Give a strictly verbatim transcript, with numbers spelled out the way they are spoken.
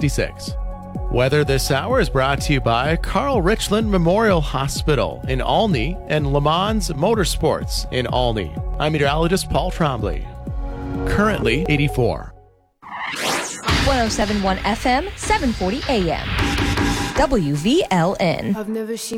fifty-six. Weather this hour is brought to you by Carl Richland Memorial Hospital in Olney and Le Mans Motorsports in Olney. I'm meteorologist Paul Trombley. Currently eighty-four. one oh seven point one F M, seven forty A M. W V L N. I've never seen